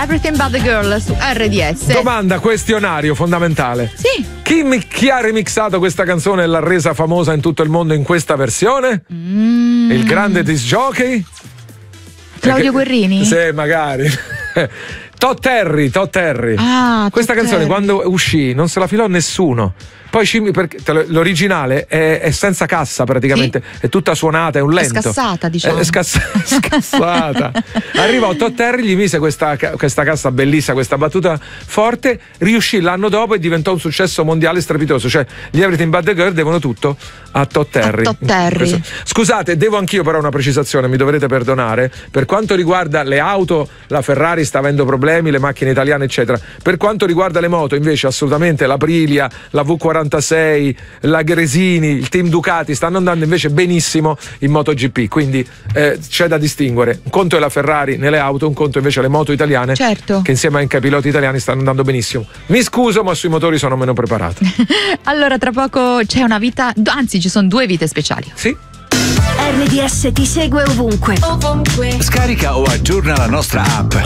Everything But The Girl su RDS. Domanda, questionario fondamentale. Sì. Chi ha remixato questa canzone e l'ha resa famosa in tutto il mondo in questa versione? Il grande disc jockey? Claudio Guerrini? Sì, magari. Todd Terry. Questa canzone quando uscì non se la filò nessuno. Poi perché l'originale è senza cassa praticamente, sì. È tutta suonata, è un lento. È scassata, diciamo. È scassata. Arrivò Todd Terry, gli mise questa cassa bellissima, questa battuta forte, riuscì l'anno dopo e diventò un successo mondiale strepitoso. Cioè, gli Everything But The Girl devono tutto a Todd Terry. Scusate, devo anch'io però una precisazione, mi dovrete perdonare. Per quanto riguarda le auto, la Ferrari sta avendo problemi, le macchine italiane, eccetera. Per quanto riguarda le moto, invece, assolutamente l'Aprilia, la V46, la Gresini, il team Ducati stanno andando invece benissimo in MotoGP, quindi c'è da distinguere. Un conto è la Ferrari nelle auto, un conto invece le moto italiane, certo, che insieme anche ai piloti italiani stanno andando benissimo. Mi scuso, ma sui motori sono meno preparato. Allora, tra poco c'è una vita, anzi ci sono 2 vite speciali. Sì. RDS ti segue ovunque. Scarica o aggiorna la nostra app.